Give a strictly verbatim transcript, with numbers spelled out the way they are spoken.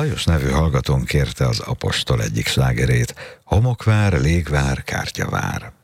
Lajos nevű hallgatón kérte az Apostol egyik slágerét, Homokvár, légvár, kártyavár.